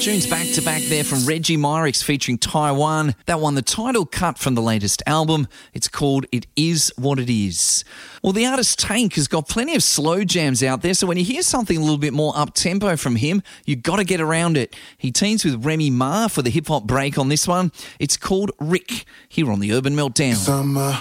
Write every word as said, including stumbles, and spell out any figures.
tunes back to back there from Reggie Myrix featuring Taiwan. That won the title cut from the latest album. It's called It Is What It Is. Well, the artist Tank has got plenty of slow jams out there, so when you hear something a little bit more up-tempo from him, you've got to get around it. He teams with Remy Ma for the hip-hop break on this one. It's called Rick, here on the Urban Meltdown. Summer,